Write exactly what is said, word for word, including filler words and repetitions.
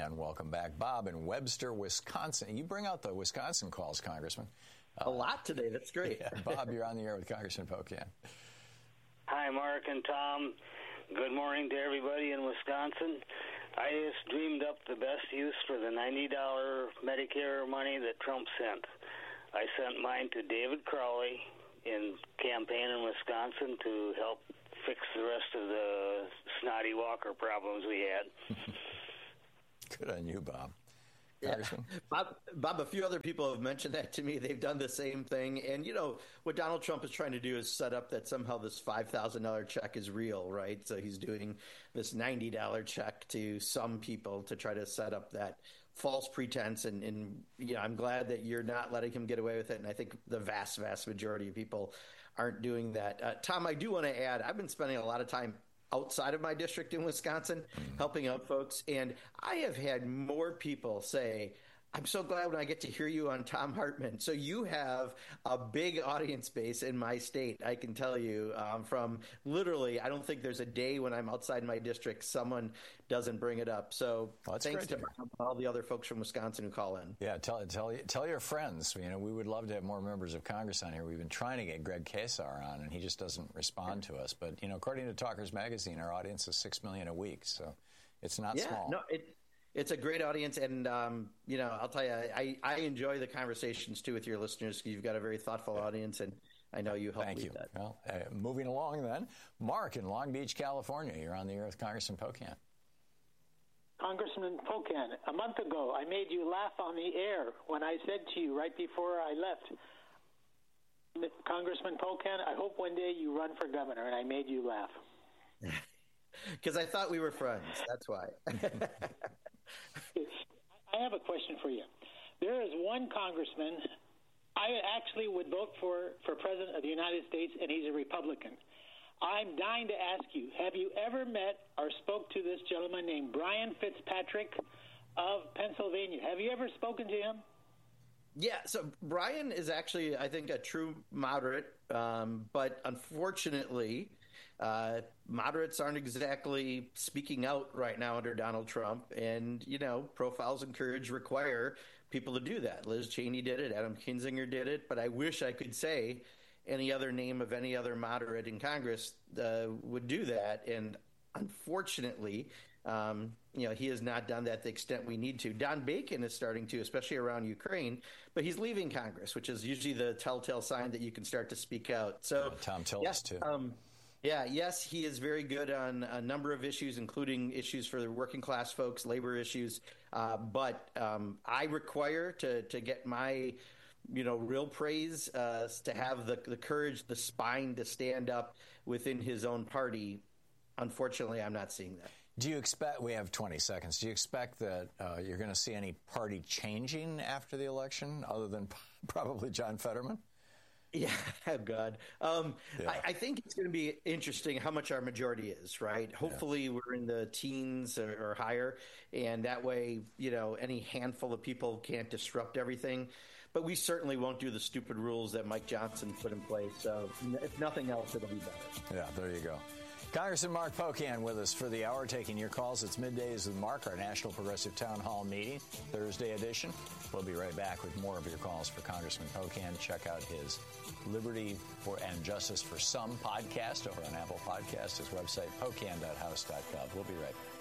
And welcome back, Bob in Webster, Wisconsin. You bring out the Wisconsin calls, Congressman. Uh, a lot today. That's great. Yeah, Bob, you're on the air with Congressman Pocan. Hi, Mark and Tom. Good morning to everybody in Wisconsin. I just dreamed up the best use for the ninety dollars Medicare money that Trump sent. I sent mine to David Crowley in campaign in Wisconsin to help fix the rest of the snotty walker problems we had. Good on you, Bob. Yeah. Bob, Bob, a few other people have mentioned that to me. They've done the same thing. And, you know, what Donald Trump is trying to do is set up that somehow this five thousand dollars check is real, right? So he's doing this ninety dollars check to some people to try to set up that false pretense. And, and you know, I'm glad that you're not letting him get away with it. And I think the vast, vast majority of people aren't doing that. Uh, Tom, I do want to add, I've been spending a lot of time outside of my district in Wisconsin, mm-hmm. helping out folks. And I have had more people say, I'm so glad when I get to hear you on Thom Hartmann. So you have a big audience base in my state, I can tell you, um, from literally, I don't think there's a day when I'm outside my district someone doesn't bring it up. So well, thanks to, to all the other folks from Wisconsin who call in. Yeah, tell tell tell your friends. You know, we would love to have more members of Congress on here. We've been trying to get Greg Kasar on, and he just doesn't respond to us. But, you know, according to Talkers Magazine, our audience is six million a week. So it's not yeah, small. No, it, It's a great audience, and, um, you know, I'll tell you, I, I enjoy the conversations, too, with your listeners. You've got a very thoughtful audience, and I know you help Thank lead you. that. Well, uh, moving along, then, Mark in Long Beach, California. You're on the air with Congressman Pocan. Congressman Pocan, a month ago, I made you laugh on the air when I said to you right before I left, Congressman Pocan, I hope one day you run for governor, and I made you laugh. Because I thought we were friends. That's why. I have a question for you. There is one congressman I actually would vote for for president of the United States, and he's a Republican. I'm dying to ask you, have you ever met or spoke to this gentleman named Brian Fitzpatrick of Pennsylvania? Have you ever spoken to him? Yeah, so Brian is actually, I think, a true moderate, um, but unfortunately, uh, moderates aren't exactly speaking out right now under Donald Trump. And, you know, profiles and courage require people to do that. Liz Cheney did it. Adam Kinzinger did it. But I wish I could say any other name of any other moderate in Congress uh, would do that. And unfortunately, um, you know, he has not done that to the extent we need to. Don Bacon is starting to, especially around Ukraine, but he's leaving Congress, which is usually the telltale sign that you can start to speak out. So uh, Tom Tillis, yes, too. Um, yeah, yes, he is very good on a number of issues, including issues for the working class folks, labor issues. Uh, but um, I require to to get my you know, real praise, uh, to have the the courage, the spine to stand up within his own party. Unfortunately, I'm not seeing that. Do you expect, we have twenty seconds, do you expect that uh, you're going to see any party changing after the election other than probably John Fetterman? Yeah, oh God. Um, yeah. I, I think it's going to be interesting how much our majority is, right? Hopefully yeah. we're in the teens or, or higher, and that way, you know, any handful of people can't disrupt everything. But we certainly won't do the stupid rules that Mike Johnson put in place. So if nothing else, it'll be better. Yeah, there you go. Congressman Mark Pocan with us for the hour, taking your calls. It's Middays with Mark, our National Progressive Town Hall meeting, Thursday edition. We'll be right back with more of your calls for Congressman Pocan. Check out his Liberty for and Justice for Some podcast over on Apple Podcasts, his website, pocan dot house dot gov. We'll be right back.